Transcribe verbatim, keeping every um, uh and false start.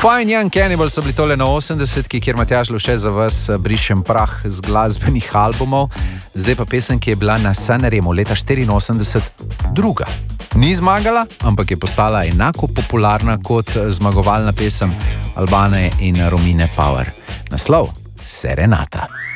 Fine Young Cannibal so bili tole na osemdesetki, kjer Matjaž Lovše za vas brišem prah z glasbenih albumov. Zdaj pa pesem, ki je bila na Sanremu leta štiriinosemdeset druga. Ni zmagala, ampak je postala enako popularna kot zmagovalna pesem Albane in Romine Power. Naslov Serenata.